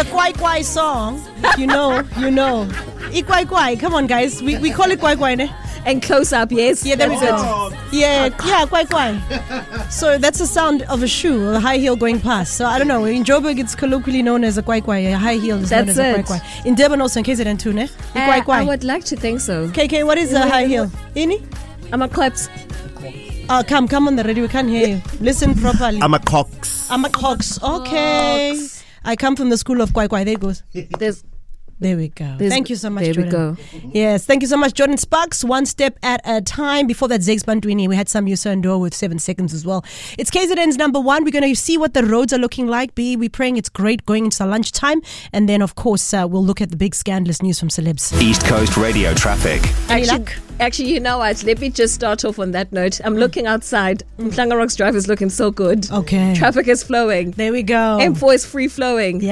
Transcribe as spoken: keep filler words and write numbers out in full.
a Kwai Kwai song. If you know, you know. I Kwai Kwai. Come on, guys. We we call it Kwai Kwai, ne? And close up, yes. Yeah, there is it. Yeah, yeah, Kwai Kwai. So that's the sound of a shoe, a high heel going past. So I don't know. In Joburg, it's colloquially known as a Kwai Kwai. A high heel is that's known as it. a Kwai Kwai. In Durban also, in K Z N too, ne? I Kwai Uh, Kwai. I would like to think so. K K, what is a high heel? Ini? I'm a clips. Oh, come, come on the radio. We can't hear you. Listen properly. I'm a cox. I'm a cox. Okay. Cox. I come from the school of Kwai Kwai. There it goes. There's There we go. There's- Thank you so much, there we Jordan. go. Yes, thank you so much, Jordan Sparks. One step at a time. Before that, Zegs Bantwini. We had some Yusa Ndor with seven seconds as well. It's K Z N's number one. We're going to see what the roads are looking like. B, we're praying it's great going into lunchtime. And then, of course, uh, we'll look at the big scandalous news from celebs. East Coast radio traffic. Any actually, luck? actually, you know what? Let me just start off on that note. I'm looking outside. Mhlanga Rocks Drive is looking so good. Okay. Traffic is flowing. There we go. M four is free flowing.